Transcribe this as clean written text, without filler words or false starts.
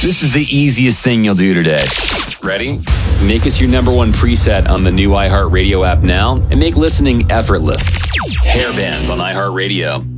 This is the easiest thing you'll do today. Ready? Make us your number one preset on the new iHeartRadio app now and make listening effortless. Hair bands on iHeartRadio.